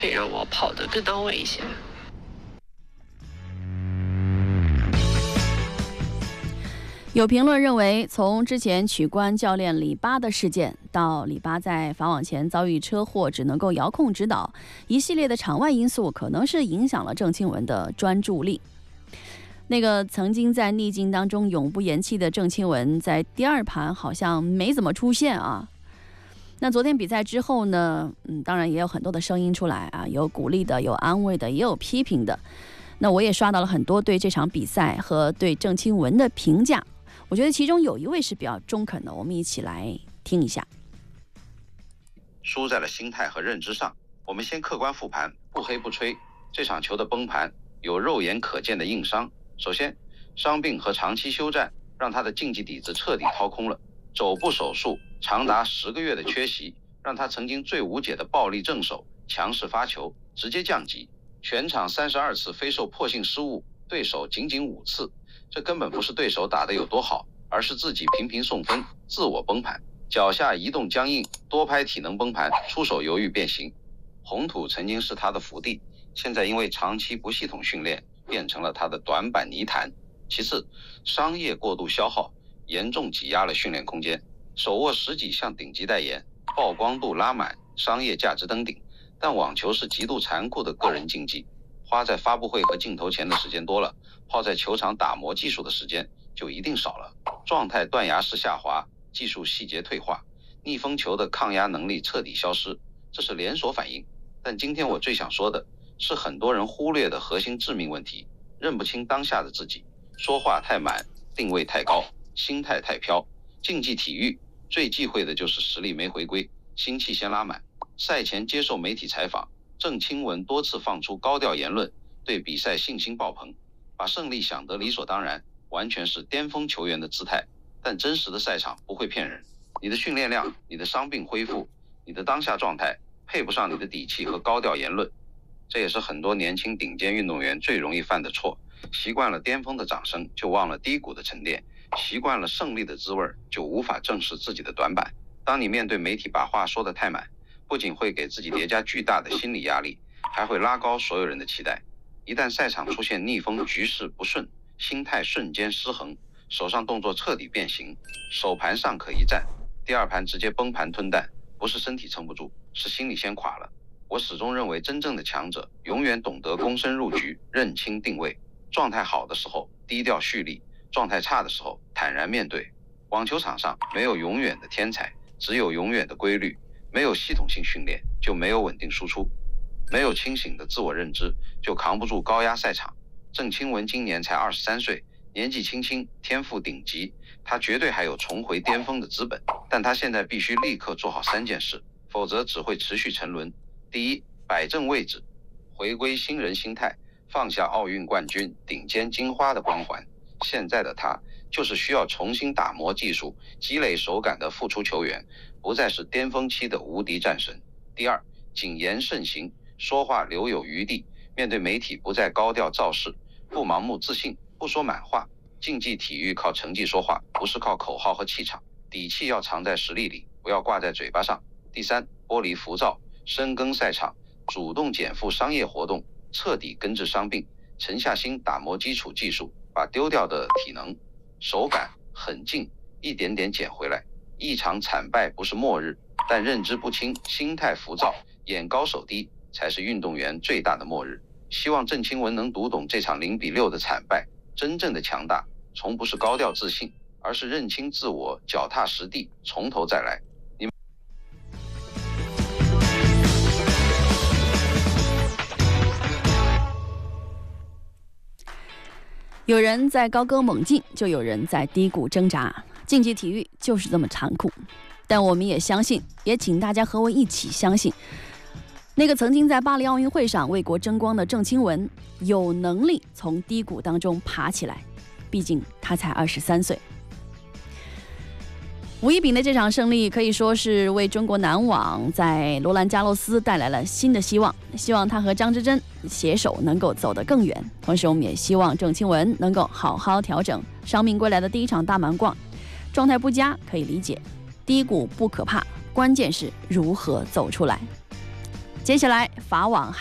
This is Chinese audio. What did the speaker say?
可以让我跑得更到位一些。 有评论认为，从之前取关教练李巴的事件，到李巴在法网前遭遇车祸只能够遥控指导，一系列的场外因素可能是影响了郑钦文的专注力。那个曾经在逆境当中永不言弃的郑钦文，在第2盘好像没怎么出现啊。那昨天比赛之后呢，当然也有很多的声音出来啊，有鼓励的，有安慰的，也有批评的。那我也刷到了很多对这场比赛和对郑钦文的评价。我觉得其中有一位是比较中肯的，我们一起来听一下。 输在了心态和认知上。我们先客观复盘，不黑不吹。这场球的崩盘有肉眼可见的硬伤。首先，伤病和长期休战让他的竞技底子彻底掏空了。肘部手术长达10个月的缺席，让他曾经最无解的暴力正手强势发球直接降级。全场32次非受迫性失误，对手仅仅5次。这根本不是对手打得有多好，而是自己频频送分，自我崩盘。脚下移动僵硬，多拍体能崩盘，出手犹豫变形。红土曾经是他的福地，现在因为长期不系统训练，变成了他的短板泥潭。其次，商业过度消耗严重挤压了训练空间，手握10几项顶级代言，曝光度拉满，商业价值登顶。但网球是极度残酷的个人竞技，花在发布会和镜头前的时间多了，泡在球场打磨技术的时间就一定少了。状态断崖式下滑，技术细节退化，逆风球的抗压能力彻底消失，这是连锁反应。但今天我最想说的是很多人忽略的核心致命问题：认不清当下的自己，说话太满，定位太高，心态太飘。竞技体育最忌讳的就是实力没回归，心气先拉满。赛前接受媒体采访，郑钦文多次放出高调言论，对比赛信心爆棚，把胜利想得理所当然，完全是巅峰球员的姿态。但真实的赛场不会骗人，你的训练量，你的伤病恢复，你的当下状态配不上你的底气和高调言论。这也是很多年轻顶尖运动员最容易犯的错，习惯了巅峰的掌声，就忘了低谷的沉淀，习惯了胜利的滋味，就无法正视自己的短板。当你面对媒体把话说得太满，不仅会给自己叠加巨大的心理压力，还会拉高所有人的期待。一旦赛场出现逆风，局势不顺，心态瞬间失衡，手上动作彻底变形，首盘尚可一战，第2盘直接崩盘吞蛋，不是身体撑不住，是心理先垮了。我始终认为，真正的强者永远懂得躬身入局，认清定位。状态好的时候低调蓄力，状态差的时候坦然面对。网球场上没有永远的天才，只有永远的规律。没有系统性训练，就没有稳定输出；没有清醒的自我认知，就扛不住高压赛场。郑钦文今年才23岁，年纪轻轻，天赋顶级，他绝对还有重回巅峰的资本。但他现在必须立刻做好3件事，否则只会持续沉沦。第一，摆正位置，回归新人心态，放下奥运冠军、顶尖金花的光环。现在的他就是需要重新打磨技术、积累手感的复出球员，不再是巅峰期的无敌战神。第二，谨言慎行，说话留有余地，面对媒体不再高调造势，不盲目自信，不说满话。竞技体育靠成绩说话，不是靠口号和气场，底气要藏在实力里，不要挂在嘴巴上。第三，剥离浮躁，深耕赛场，主动减负商业活动，彻底根治伤病，沉下心打磨基础技术，把丢掉的体能、手感、狠劲一点点捡回来。一场惨败不是末日，但认知不清、心态浮躁、眼高手低才是运动员最大的末日。希望郑钦文能读懂这场0-6的惨败，真正的强大从不是高调自信，而是认清自我，脚踏实地，从头再来。 有人在高歌猛进，就有人在低谷挣扎。竞技体育就是这么残酷，但我们也相信，也请大家和我一起相信，那个曾经在巴黎奥运会上为国争光的郑钦文，有能力从低谷当中爬起来。毕竟他才23岁。吴一丙的这场胜利可以说是为中国男网在罗兰加洛斯带来了新的希望，希望他和张之臻携手能够走得更远。同时我们也希望郑钦文能够好好调整，伤病归来的第一场大满贯状态不佳可以理解，低谷不可怕，关键是如何走出来。 接下来法网